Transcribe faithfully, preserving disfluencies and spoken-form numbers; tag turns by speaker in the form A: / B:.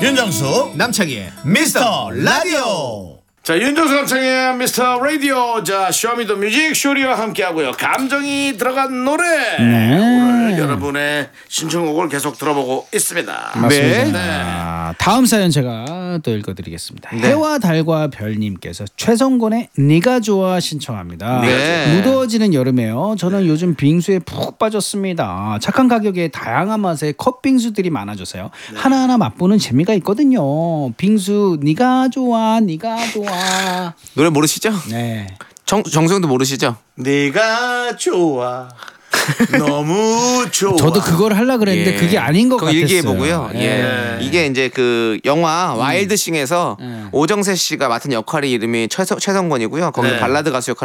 A: 윤정수
B: 남창희의
A: 미스터 라디오.
C: 자, 윤정수 남창의 미스터 라디오. 자, 쇼미더뮤직 쇼리와 함께하고요. 감정이 들어간 노래.
B: 네.
C: 오늘 여러분의 신청곡을 계속 들어보고 있습니다.
B: 맞습니다.
C: 네.
B: 아, 다음 사연 제가 또 읽어드리겠습니다.
D: 네.
B: 해와 달과 별님께서 최성곤의 네가 좋아 신청합니다.
D: 네.
B: 무더워지는 여름에요. 저는 요즘 빙수에 푹 빠졌습니다. 착한 가격에 다양한 맛의 컵빙수들이 많아져서요. 하나하나 맛보는 재미가 있거든요. 빙수 네가 좋아 네가 좋아.
D: 노래 모르시죠?
B: 네.
D: 정, 정수영도 모르시죠?
C: 네가 좋아. 너무 좋아.
B: 저도 그걸 하려고 그랬는데
D: 예.
B: 그게 아닌 것
D: 그거
B: 같았어요.
D: 일기해보고요.
B: 예.
D: 예. 이게 이제 그 영화 와일드싱에서
B: 음.
D: 오정세 씨가 맡은 역할의 이름이 최성, 최성권이고요. 거기
C: 네.
D: 발라드 가수 역할